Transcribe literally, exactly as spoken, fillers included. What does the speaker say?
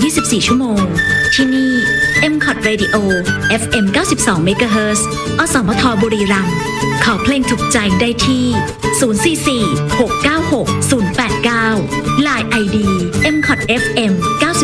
ยี่สิบสี่ ชั่วโมงที่นี่ เอ็ม คอท Radio เอฟ เอ็ม เก้าสิบสอง เมกะเฮิรตซ์ อสมทบุรีรัมย์ขอเพลงถูกใจได้ที่ ศูนย์ สี่ สี่ หก เก้า หก ศูนย์ แปด เก้า ไลน์ ไอ ดี เอ็ม คอท เอฟ เอ็ม เก้า